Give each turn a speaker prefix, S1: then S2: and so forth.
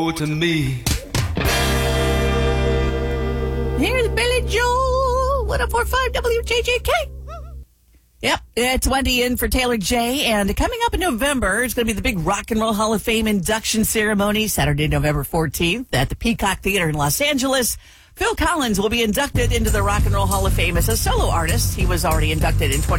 S1: to me.
S2: Here's Billy Joel, 104.5 WJJK. Yep, it's Wendy in for Taylor J. And coming up in November, it's going to be the big Rock and Roll Hall of Fame induction ceremony, Saturday, November 14th at the Peacock Theater in Los Angeles. Phil Collins will be inducted into the Rock and Roll Hall of Fame as a solo artist. He was already inducted in